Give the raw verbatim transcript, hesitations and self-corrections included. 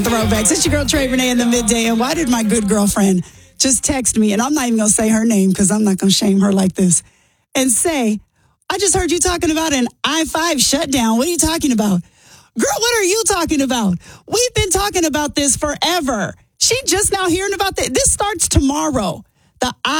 Throwbacks. It's your girl Trey Renee in the midday. And why did my good girlfriend just text me? And I'm not even going to say her name because I'm not going to shame her like this. And say, I just heard you talking about an I five shutdown. What are you talking about? Girl, what are you talking about? We've been talking about this forever. She just now hearing about this. This starts tomorrow. The I